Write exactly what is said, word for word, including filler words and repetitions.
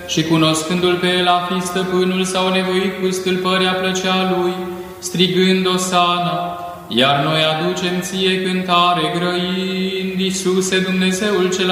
și cunoscându-l pe el a fi stăpânul s-au nevoit cu stâlpărea plăcea lui, strigând Osana, iar noi aducem ție cântare grăind, Iisuse Dumnezeul cel